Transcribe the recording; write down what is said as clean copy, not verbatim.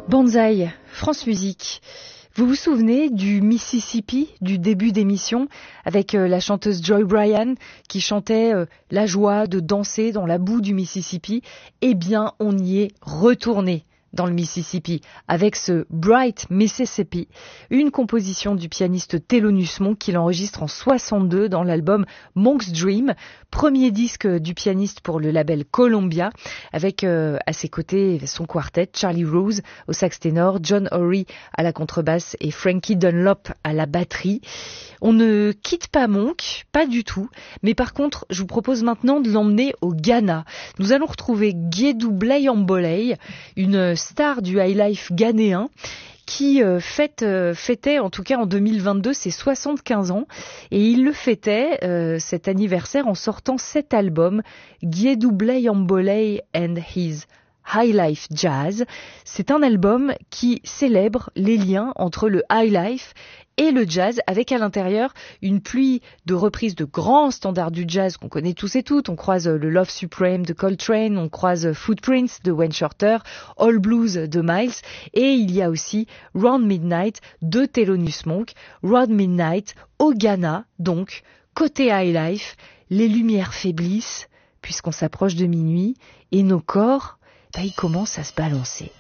Banzai, France Musique. Vous vous souvenez du Mississippi du début d'émission avec la chanteuse Joy Bryan qui chantait la joie de danser dans la boue du Mississippi? Eh bien, on y est retourné dans le Mississippi avec ce Bright Mississippi, une composition du pianiste Thelonious Monk qu'il enregistre en 62 dans l'album Monk's Dream, premier disque du pianiste pour le label Columbia, avec à ses côtés son quartet, Charlie Rose au sax ténor, John Horry à la contrebasse et Frankie Dunlop à la batterie. On ne quitte pas Monk, pas du tout, mais par contre, je vous propose maintenant de l'emmener au Ghana. Nous allons retrouver Guédou Blayamboley, une star du highlife ghanéen, qui fêtait en tout cas en 2022 ses 75 ans, et il le fêtait cet anniversaire en sortant cet album, Guédou Blayamboley and His Highlife Jazz. C'est un album qui célèbre les liens entre le highlife et le jazz, avec à l'intérieur une pluie de reprises de grands standards du jazz qu'on connaît tous et toutes. On croise le Love Supreme de Coltrane, on croise Footprints de Wayne Shorter, All Blues de Miles, et il y a aussi Round Midnight de Thelonious Monk. Round Midnight au Ghana, donc, côté highlife, les lumières faiblissent puisqu'on s'approche de minuit et nos corps, ils commencent à se balancer.